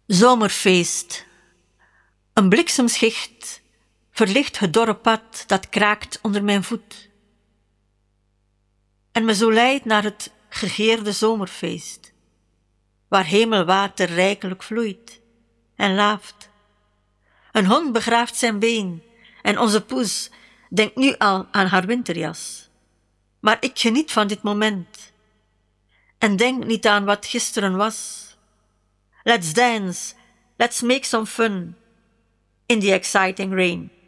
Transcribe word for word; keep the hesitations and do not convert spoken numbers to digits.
Zomerfeest. Een bliksemschicht verlicht het dorre pad dat kraakt onder mijn voet en me zo leidt naar het gegeerde zomerfeest, waar hemelwater rijkelijk vloeit en laaft. Een hond begraaft zijn been en onze poes denkt nu al aan haar winterjas. Maar ik geniet van dit moment en denk niet aan wat gisteren was. Let's dance, let's make some fun in the exciting rain.